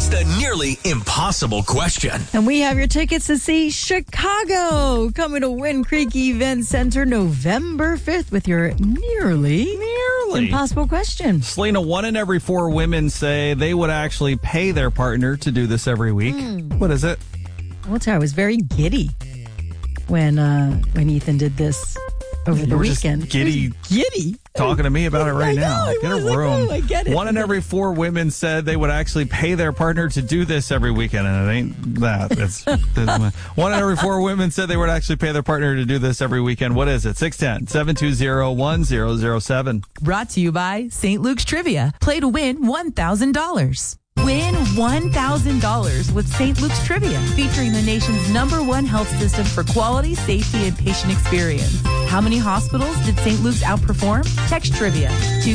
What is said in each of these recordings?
the nearly impossible question. And we have your tickets to see Chicago coming to Wind Creek Event Center November 5th with your nearly impossible question. Selena, 1 in every 4 women say they would actually pay their partner to do this every week. What is it? I'll tell you, I was very giddy when Ethan did this over the weekend. Giddy. Talking to me about it right now. Get a room. I get it. 1 in every 4 women said they would actually pay their partner to do this every weekend, and it ain't that. It's 1 in every 4 women said they would actually pay their partner to do this every weekend. What is it? 610-720-1007. Brought to you by St. Luke's Trivia. Play to win $1,000. Win $1,000 with St. Luke's Trivia, featuring the nation's #1 health system for quality, safety, and patient experience. How many hospitals did St. Luke's outperform? Text Trivia to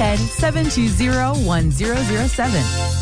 610-720-1007.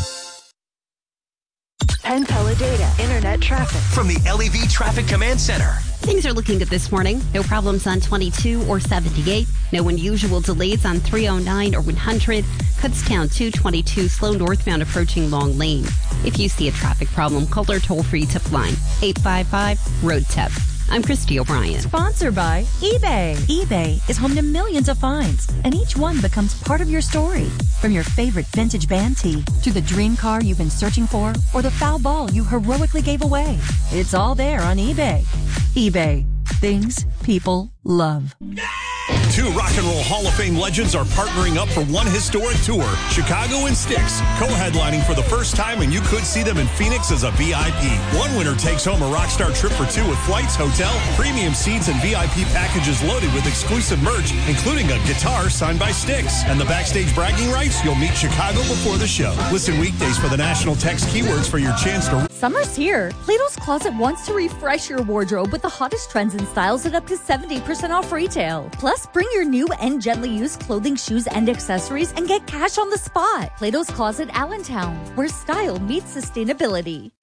Penn Teledata Internet traffic From the LEV Traffic Command Center. Things are looking good this morning. No problems on 22 or 78. No unusual delays on 309 or 100. Kutztown 222 slow northbound approaching Long Lane. If you see a traffic problem, call our toll-free tip line 855-ROAD-TIP. I'm Christy O'Brien. Sponsored by eBay. eBay is home to millions of finds, and each one becomes part of your story. From your favorite vintage band tee to the dream car you've been searching for or the foul ball you heroically gave away. It's all there on eBay. eBay. Things people love. 2 Rock and Roll Hall of Fame legends are partnering up for one historic tour, Chicago and Styx, co-headlining for the first time, and you could see them in Phoenix as a VIP. One winner takes home a Rockstar trip for 2 with flights, hotel, premium seats, and VIP packages loaded with exclusive merch, including a guitar signed by Styx. And the backstage bragging rights, you'll meet Chicago before the show. Listen weekdays for the national text keywords for your chance to... Summer's here. Plato's Closet wants to refresh your wardrobe with the hottest trends and styles at up to 70% off retail. Plus, bring your new and gently used clothing, shoes, and accessories and get cash on the spot. Plato's Closet Allentown, where style meets sustainability.